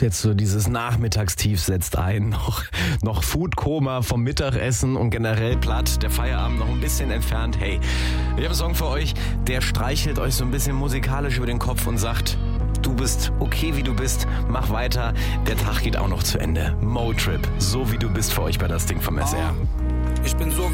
jetzt so dieses Nachmittagstief setzt ein, noch Foodkoma vom Mittagessen und generell platt, der Feierabend noch ein bisschen entfernt. Hey, wir haben einen Song für euch, der streichelt euch so ein bisschen musikalisch über den Kopf und sagt, du bist okay, wie du bist, mach weiter, der Tag geht auch noch zu Ende. Motrip, so wie du bist für euch bei das Ding vom SR. Ich bin so